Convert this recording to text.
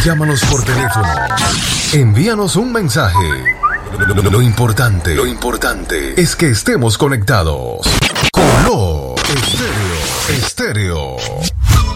Llámanos por teléfono. Envíanos un mensaje. Lo importante es que estemos conectados. Color Estéreo.